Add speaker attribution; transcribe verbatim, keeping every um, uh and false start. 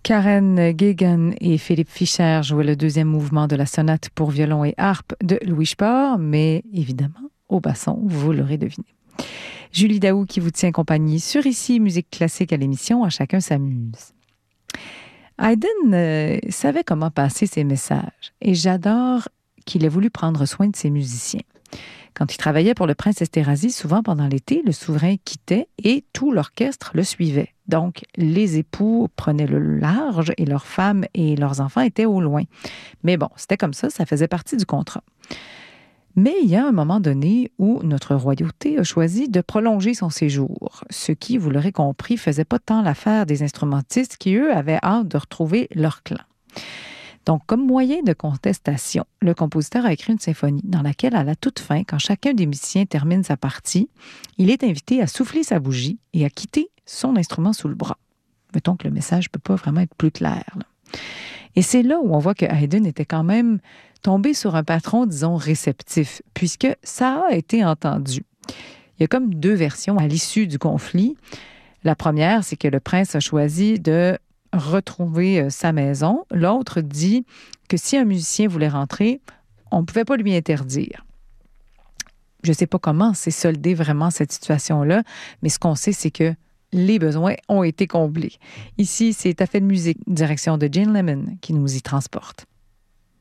Speaker 1: Karen Guéguen et Philippe Fischer jouaient le deuxième mouvement de la sonate pour violon et harpe de Louis Spohr, mais évidemment au basson, vous l'aurez deviné. Julie Daou qui vous tient compagnie sur Ici Musique Classique à l'émission À chacun s'amuse. Haydn euh, savait comment passer ses messages et j'adore qu'il ait voulu prendre soin de ses musiciens. Quand il travaillait pour le prince Esterhazy, souvent pendant l'été, le souverain quittait et tout l'orchestre le suivait. Donc, les époux prenaient le large et leurs femmes et leurs enfants étaient au loin. Mais bon, c'était comme ça, ça faisait partie du contrat. Mais il y a un moment donné où notre royauté a choisi de prolonger son séjour, ce qui, vous l'aurez compris, faisait pas tant l'affaire des instrumentistes qui, eux, avaient hâte de retrouver leur clan. Donc, comme moyen de contestation, le compositeur a écrit une symphonie dans laquelle, à la toute fin, quand chacun des musiciens termine sa partie, il est invité à souffler sa bougie et à quitter son instrument sous le bras. Mettons que le message ne peut pas vraiment être plus clair, là. Et c'est là où on voit que Haydn était quand même tombé sur un patron, disons, réceptif, puisque ça a été entendu. Il y a comme deux versions à l'issue du conflit. La première, c'est que le prince a choisi de retrouver sa maison. L'autre dit que si un musicien voulait rentrer, on ne pouvait pas lui interdire. Je ne sais pas comment s'est soldée vraiment cette situation-là, mais ce qu'on sait, c'est que les besoins ont été comblés. Ici, c'est À fait de musique, direction de Jane Lemon, qui nous y transporte.